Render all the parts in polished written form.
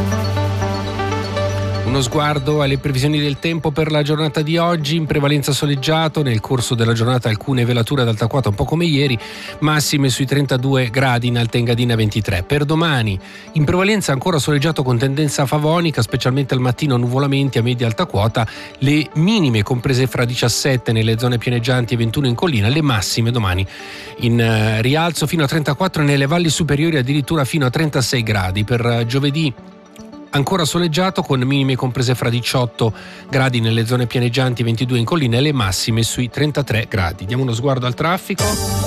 Uno sguardo alle previsioni del tempo per la giornata di oggi: in prevalenza soleggiato, nel corso della giornata alcune velature ad alta quota un po' come ieri, massime sui 32 gradi, in Alta Engadina 23. Per domani in prevalenza ancora soleggiato con tendenza favonica, specialmente al mattino nuvolamenti a media alta quota, le minime comprese fra 17 nelle zone pianeggianti e 21 in collina, le massime domani in rialzo fino a 34 nelle valli superiori, addirittura fino a 36 gradi. Per giovedì ancora soleggiato con minime comprese fra 18 gradi nelle zone pianeggianti e 22 in collina e le massime sui 33 gradi. Diamo uno sguardo al traffico.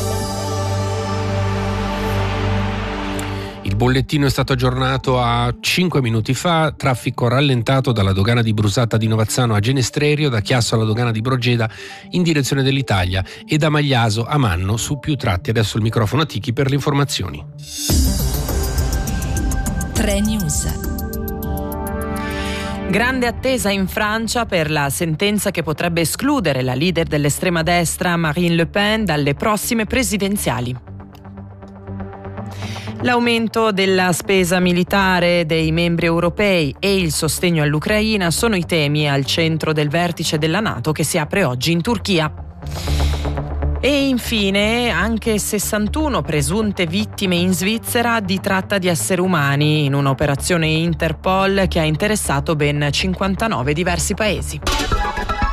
Il bollettino è stato aggiornato a 5 minuti fa. Traffico rallentato dalla dogana di Brusata di Novazzano a Genestrerio, da Chiasso alla dogana di Brogeda in direzione dell'Italia e da Magliaso a Manno su più tratti. Adesso il microfono a Tichi per le informazioni. 3 News. Grande attesa in Francia per la sentenza che potrebbe escludere la leader dell'estrema destra Marine Le Pen dalle prossime presidenziali. L'aumento della spesa militare dei membri europei e il sostegno all'Ucraina sono i temi al centro del vertice della NATO che si apre oggi in Turchia. E infine anche 61 presunte vittime in Svizzera di tratta di esseri umani in un'operazione Interpol che ha interessato ben 59 diversi paesi.